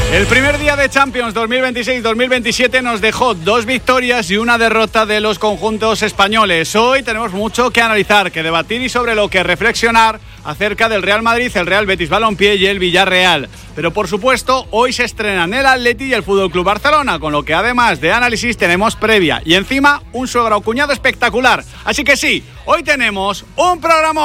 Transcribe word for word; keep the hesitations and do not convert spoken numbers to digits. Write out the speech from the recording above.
El primer día de Champions dos mil veintiséis dos mil veintisiete nos dejó dos victorias y una derrota de los conjuntos españoles. Hoy tenemos mucho que analizar, que debatir y sobre lo que reflexionar acerca del Real Madrid, el Real Betis Balompié y el Villarreal. Pero por supuesto, hoy se estrenan el Atleti y el F C Barcelona, con lo que además de análisis tenemos previa y encima un suegro o cuñado espectacular. Así que sí, hoy tenemos un programa.